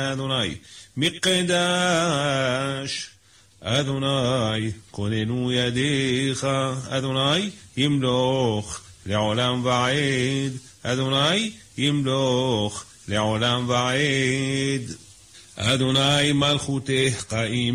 אדוני מקדש, אדוני כוננו ידיך, אדוני ימלוך לעולם ועד, אדוני ימלוך לעולם ועד, אדוני מלכותך קיימת